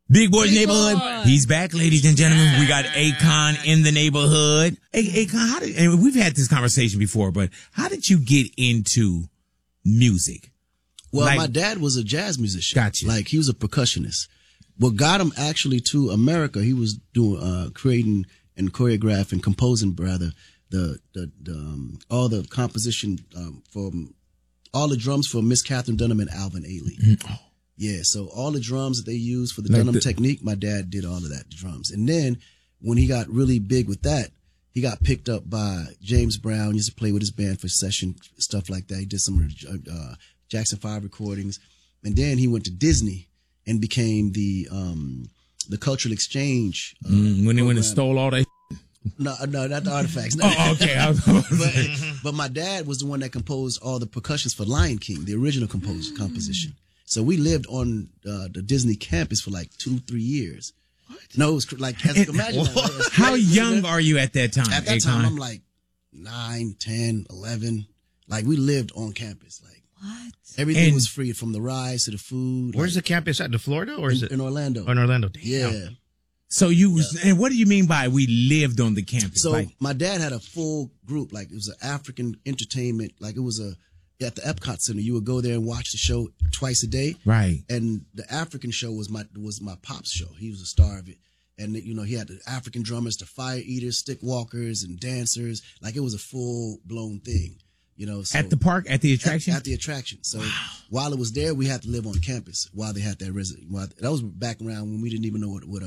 Big Boy's Neighborhood. He's back, ladies and gentlemen. We got Akon in the neighborhood. Akon, and we've had this conversation before, but how did you get into music? Well, my dad was a jazz musician. Gotcha. Like, he was a percussionist. What got him actually to America, he was doing, creating and choreographing, composing rather, all the composition, from all the drums for Miss Catherine Dunham and Alvin Ailey. Mm-hmm. Oh. Yeah, so all the drums that they use for the Dunham technique, my dad did all of that, the drums. And then when he got really big with that, he got picked up by James Brown. He used to play with his band for session, stuff like that. He did some Jackson 5 recordings. And then he went to Disney and became the cultural exchange. When they went and stole all that. No, not the artifacts. No. Oh, okay. but my dad was the one that composed all the percussions for Lion King, the original composition. So we lived on the Disney campus for like 2-3 years. What? No, it was like, imagine that. How young are you at that time? At that time, I'm like 9, 10, 11. Like, we lived on campus. Like, what? Everything was free, from the rides to the food. Where's the campus at? The Florida, or is it in Orlando? Oh, in Orlando. Damn. Yeah. So and what do you mean by we lived on the campus? So my dad had a full group. Like, it was an African entertainment. Like, it was at the Epcot Center. You would go there and watch the show twice a day. Right. And the African show was my pop's show. He was a star of it. And, he had the African drummers, the fire eaters, stick walkers, and dancers. Like, it was a full blown thing, So, at the park, at the attraction? At the attraction. So while it was there, we had to live on campus while they had that that was back around when we didn't even know what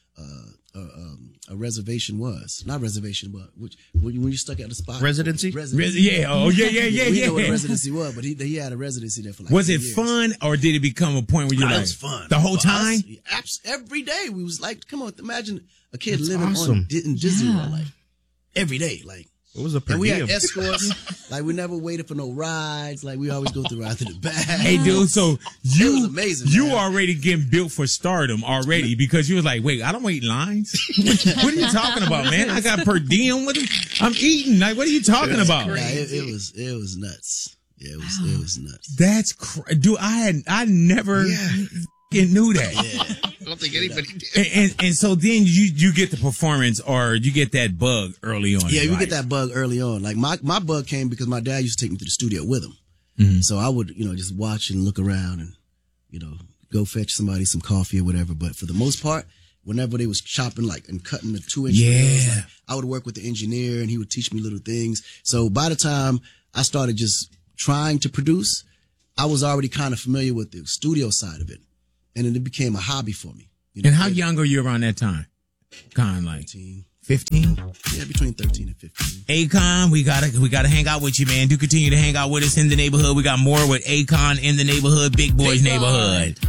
a reservation was. Not reservation, but when you stuck at the spot. Residency? Yeah. Oh, yeah. We know what a residency was, but he had a residency there for like Was it years. Fun, or did it become a point where you like? It was fun. The whole time? Every day. We was like, come on, imagine a kid living in Disney World, like, every day, like. What was the per And we diem? had escorts. Like, we never waited for no rides. Like, we always go through right to the back. Hey, dude, so it was amazing. You man. already getting built for stardom already, because you was like, wait, I don't wait in lines. What are you talking about, man? I got per diem with it. I'm eating. Like, what are you talking about? Yeah, it was nuts. Yeah, it was nuts. That's dude. I never knew that. Yeah. I don't think anybody did. And so then you get the performance, or you get that bug early on. Yeah, you get that bug early on. Like, my bug came because my dad used to take me to the studio with him. Mm-hmm. So I would, just watch and look around and, go fetch somebody some coffee or whatever. But for the most part, whenever they was chopping and cutting the 2-inch nails, I would work with the engineer, and he would teach me little things. So by the time I started just trying to produce, I was already kind of familiar with the studio side of it. And then it became a hobby for me. And how young are you around that time? Kind of like 15? Yeah, between 13 and 15. Akon, we gotta hang out with you, man. Do continue to hang out with us in the neighborhood. We got more with Akon in the neighborhood, Big Boy's Neighborhood.